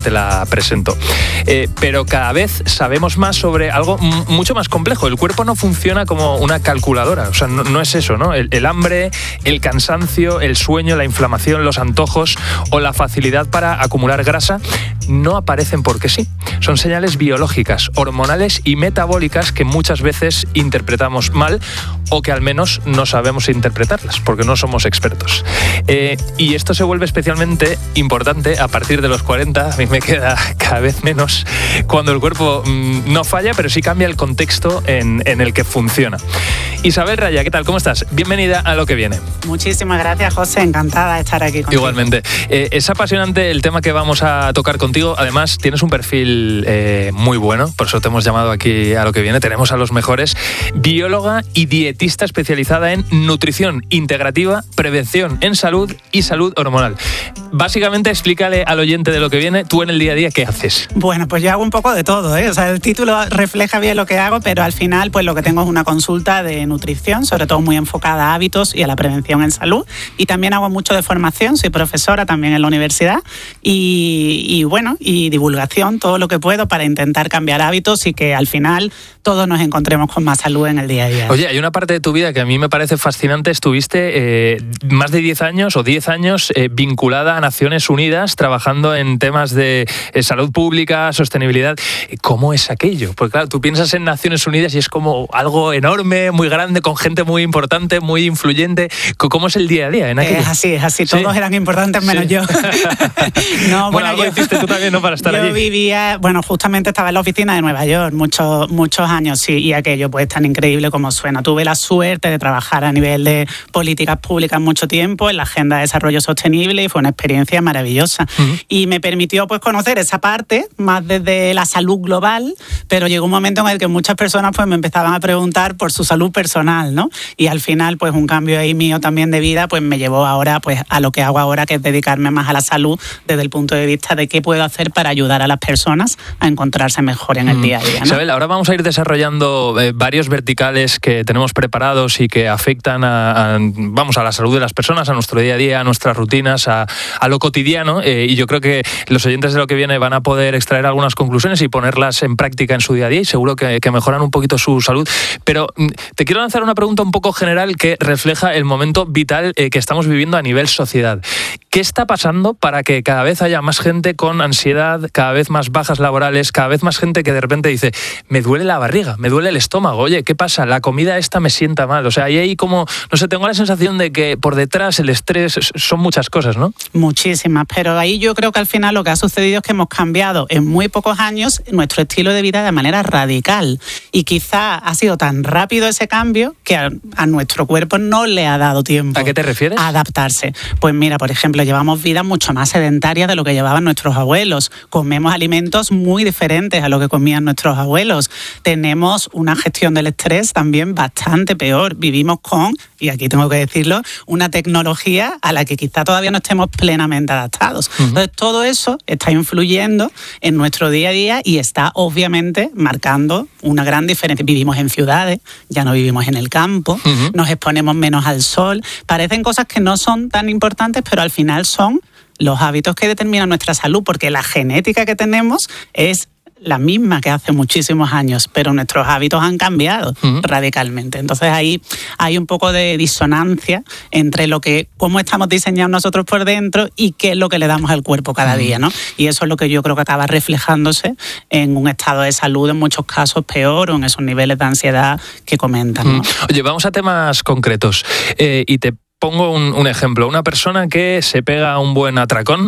te la presento. Pero cada vez sabemos más sobre algo mucho más complejo. El cuerpo no funciona como una calculadora, o sea, no es eso, ¿no? El hambre, el cansancio, el sueño, la inflamación, los antojos o la facilidad para acumular grasa no aparecen porque sí. Son señales biológicas, hormonales y metabólicas que muchas veces interpretamos mal o que al menos no sabemos interpretarlas porque no somos expertos. Y esto se vuelve especialmente importante a partir de los 40, a mí me queda cada vez menos, cuando el cuerpo no falla, pero sí cambia el contexto en el que funciona. Isabel Raya, ¿qué tal? ¿Cómo estás? Bienvenida a Lo que Viene. Muchísimas gracias, José. Encantada de estar aquí contigo. Igualmente. Es apasionante el tema que vamos a tocar contigo. Además, tienes un perfil muy bueno, por eso te hemos llamado aquí a Lo que Viene. Tenemos a los mejores. Bióloga y dietista especializada en nutrición integrativa, prevención en salud y salud hormonal. Básicamente, explícale al oyente de Lo que Viene, tú en el día a día, ¿qué haces? Bueno, pues yo hago un poco de todo, ¿eh? O sea, el título refleja bien lo que hago, pero al final, pues lo que tengo es una consulta de nutrición, sobre todo muy enfocada a hábitos y a la prevención en salud. Y también hago mucho de formación, soy profesora también en la universidad y divulgación, todo lo que puedo para intentar cambiar hábitos y que al final todos nos encontremos con más salud en el día a día. Oye, hay una parte de tu vida que a mí me parece fascinante. Estuviste más de 10 años vinculada a Naciones Unidas, trabajando en temas de salud pública, sostenibilidad. ¿Cómo es aquello? Porque claro, tú piensas en Naciones Unidas y es como algo enorme, muy grande, con gente muy importante, muy influyente. ¿Cómo es el día a día en aquello? Es así. Todos eran importantes menos yo. No, bueno, algo hiciste tú también, ¿no? Para estar allí. Yo vivía, justamente estaba en la oficina de Nueva York muchos años, sí, y aquello pues tan increíble como suena. Tuve la suerte de trabajar a nivel de políticas públicas mucho tiempo en la Agenda de Desarrollo Sostenible y fue una experiencia maravillosa. Uh-huh. Y me permitió pues conocer esa parte más desde la salud global, pero llegó un momento en el que muchas personas pues me empezaban a preguntar por su salud personal, ¿no? Y al final pues un cambio ahí mío también de vida pues me llevó ahora pues a lo que hago ahora, que es dedicarme más a la salud desde el punto de vista de qué puedo hacer para ayudar a las personas a encontrarse mejor en el día a día, ¿no? Isabel, ahora vamos a ir desarrollando varios verticales que tenemos preparados y que afectan a la salud de las personas, a nuestro día a día, a nuestras rutinas, a lo cotidiano, y yo creo que los oyentes de Lo que Viene van a poder extraer algunas conclusiones y ponerlas en práctica en su día a día y seguro que mejoran un poquito su salud. Pero te quiero lanzar una pregunta un poco general que refleja el momento vital que estamos viviendo a nivel sociedad. ¿Qué está pasando para que cada vez haya más gente con ansiedad, cada vez más bajas laborales, cada vez más gente que de repente dice, me duele la barriga, me duele el estómago, oye, ¿qué pasa? La comida esta me sienta mal. O sea, ahí como, no sé, tengo la sensación de que por detrás el estrés son muchas cosas, ¿no? Muchísimas, pero ahí yo creo que al final lo que ha sucedido es que hemos cambiado en muy pocos años nuestro estilo de vida de manera radical y quizá ha sido tan rápido ese cambio que a nuestro cuerpo no le ha dado tiempo. ¿A qué te refieres? A adaptarse. Pues mira, por ejemplo, llevamos vidas mucho más sedentarias de lo que llevaban nuestros abuelos. Comemos alimentos muy diferentes a lo que comían nuestros abuelos. Tenemos una gestión del estrés también bastante peor. Vivimos con, y aquí tengo que decirlo, una tecnología a la que quizá todavía no estemos plenamente adaptados. Uh-huh. Entonces, todo eso está influyendo en nuestro día a día y está obviamente marcando una gran diferencia. Vivimos en ciudades, ya no vivimos en el campo, uh-huh. Nos exponemos menos al sol. Parecen cosas que no son tan importantes, pero al final son los hábitos que determinan nuestra salud, porque la genética que tenemos es la misma que hace muchísimos años, pero nuestros hábitos han cambiado radicalmente. Entonces ahí hay un poco de disonancia entre cómo estamos diseñados nosotros por dentro y qué es lo que le damos al cuerpo cada día, ¿no? Y eso es lo que yo creo que acaba reflejándose en un estado de salud en muchos casos peor o en esos niveles de ansiedad que comentan, ¿no? Oye, vamos a temas concretos y te pongo un ejemplo. Una persona que se pega un buen atracón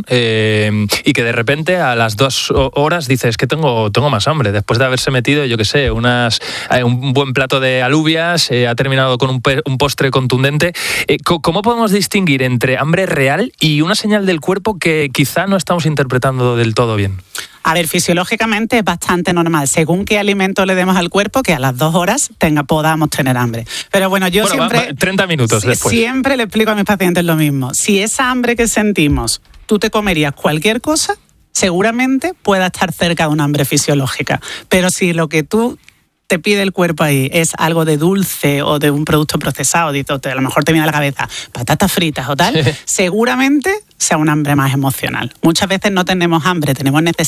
y que de repente a las 2 horas dice, es que tengo más hambre. Después de haberse metido, yo qué sé, un buen plato de alubias, ha terminado con un postre contundente. ¿Cómo podemos distinguir entre hambre real y una señal del cuerpo que quizá no estamos interpretando del todo bien? A ver, fisiológicamente es bastante normal, según qué alimento le demos al cuerpo, que a las 2 horas podamos tener hambre. Pero bueno, yo siempre... 30 minutos después. Siempre le explico a mis pacientes lo mismo. Si esa hambre que sentimos, tú te comerías cualquier cosa, seguramente pueda estar cerca de una hambre fisiológica. Pero si lo que tú te pide el cuerpo ahí es algo de dulce o de un producto procesado, a lo mejor te viene a la cabeza patatas fritas o tal, seguramente sea un hambre más emocional. Muchas veces no tenemos hambre, tenemos necesidad